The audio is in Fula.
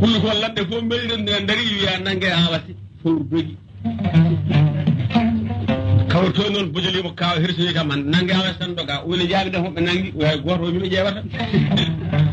pullo ko ladde fof mbelɗen dari wiya nangue awati fowru dogi kaw to noon bojolimo kaw hirsoyi kam nangue awati tan doga woni jaabi ɗen hoɓe nangui goto o mimi ƴewata